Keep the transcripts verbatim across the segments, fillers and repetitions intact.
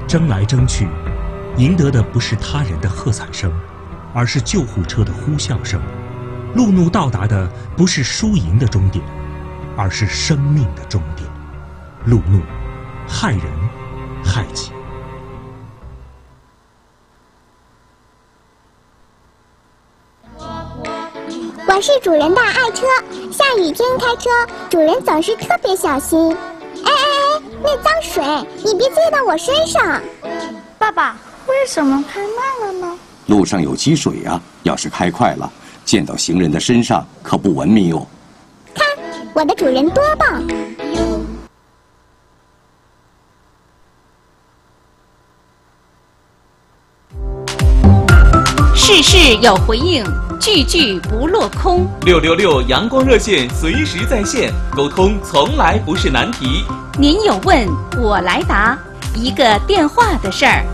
争来争去，赢得的不是他人的喝彩声，而是救护车的呼啸声。路怒到达的不是输赢的终点，而是生命的终点。路怒，害人害己。 我是主人的爱车，下雨天开车，主人总是特别小心。哎哎哎，那脏水你别溅到我身上。 爸爸，为什么开慢了呢？ 路上有积水啊，要是开快了，溅到行人的身上可不文明哦。 看，我的主人多棒！ 事事有回应，句句不落空。 六六六阳光热线随时在线，沟通从来不是难题。 您有问，我来答，一个电话的事儿。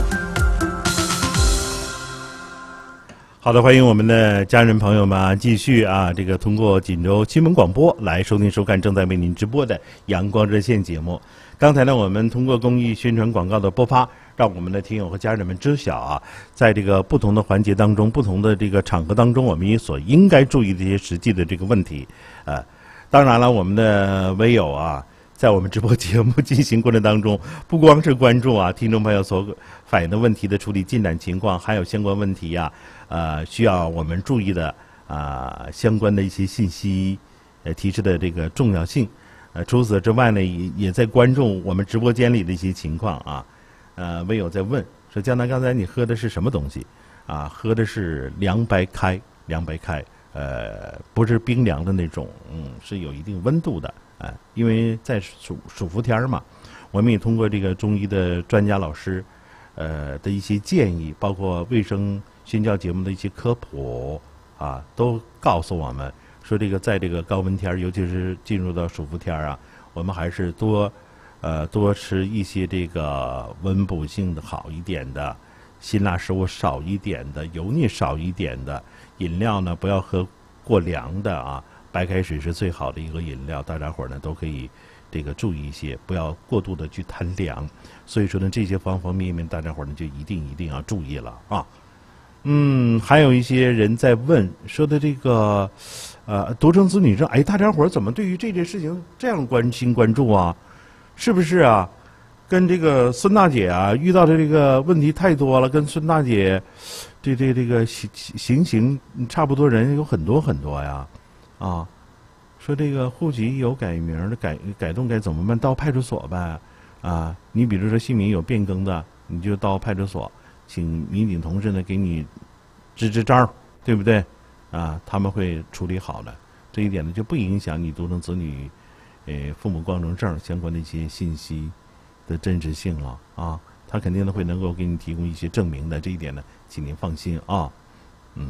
好的，欢迎我们的家人朋友们啊，继续啊，这个通过锦州新闻广播来收听收看正在为您直播的阳光热线节目。刚才呢，我们通过公益宣传广告的播发，让我们的听友和家人们知晓啊，在这个不同的环节当中，不同的这个场合当中，我们也所应该注意的一些实际的这个问题。呃，当然了，我们的微友啊，在我们直播节目进行过程当中，不光是关注啊听众朋友所反映的问题的处理进展情况，还有相关问题呀、啊，呃，需要我们注意的啊、呃、相关的一些信息，呃提示的这个重要性。呃，除此之外呢，也也在关注我们直播间里的一些情况啊。呃，微友在问说：“江南，刚才你喝的是什么东西？”啊，喝的是凉白开，凉白开，呃，不是冰凉的那种，嗯，是有一定温度的，哎、呃，因为在暑暑伏天嘛，我们也通过这个中医的专家老师，呃的一些建议，包括卫生宣教节目的一些科普啊，都告诉我们说，这个在这个高温天，尤其是进入到暑伏天啊，我们还是多。呃，多吃一些这个温补性的好一点的，辛辣食物少一点的，油腻少一点的，饮料呢不要喝过凉的啊，白开水是最好的一个饮料，大家伙呢都可以这个注意一些，不要过度的去贪凉。所以说呢，这些方方面面，大家伙呢就一定一定要注意了啊。嗯，还有一些人在问说的这个呃独生子女证，哎，大家伙怎么对于这件事情这样关心关注啊？是不是啊？跟这个孙大姐啊遇到的这个问题太多了，跟孙大姐这这这个行行行差不多人有很多很多呀，啊，说这个户籍有改名的改改动该怎么办？到派出所呗，啊，你比如说姓名有变更的，你就到派出所，请民警同志呢给你支支招，对不对？啊，他们会处理好的，这一点呢就不影响你独生子女。呃，父母光荣证相关的一些信息的真实性了啊，他肯定呢会能够给你提供一些证明的，这一点呢，请您放心啊。嗯，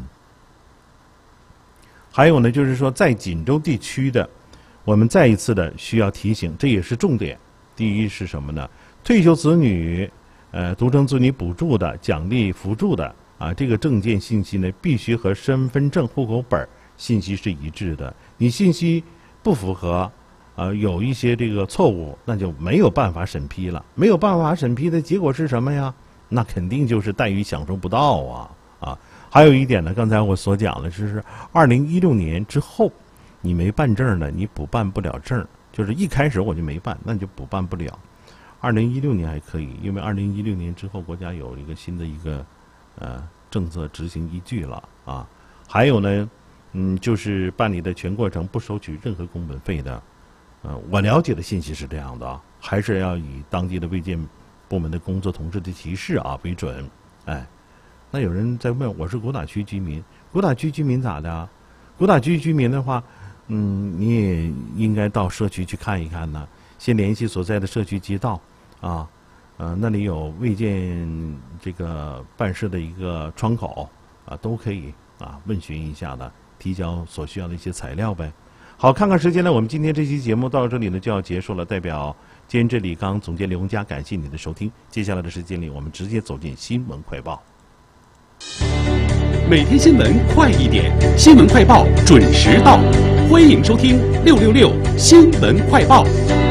还有呢，就是说在锦州地区的，我们再一次的需要提醒，这也是重点。第一是什么呢？退休子女、呃独生子女补助的、奖励扶助的啊，这个证件信息呢，必须和身份证、户口本信息是一致的。你信息不符合。呃，有一些这个错误，那就没有办法审批了。没有办法审批的结果是什么呀？那肯定就是待遇享受不到啊啊！还有一点呢，刚才我所讲的就是二零一六年之后，你没办证呢，你补办不了证。就是一开始我就没办，那你就补办不了。二零一六年还可以，因为二零一六年之后，国家有一个新的一个呃政策执行依据了啊。还有呢，嗯，就是办理的全过程不收取任何工本费的。呃，我了解的信息是这样的啊，还是要以当地的卫健部门的工作同志的提示啊为准。哎，那有人在问，我是古打区居民，古打区居民咋的啊？古打区居民的话，嗯，你也应该到社区去看一看呢，先联系所在的社区街道啊，呃，那里有卫健这个办事的一个窗口啊，都可以啊问询一下的，提交所需要的一些材料呗。好，看看时间呢，我们今天这期节目到这里呢就要结束了。代表监制李刚、总监刘洪佳，感谢你的收听。接下来的时间里，我们直接走进新闻快报。 每天新闻快一点，新闻快报准时到，欢迎收听六六六新闻快报。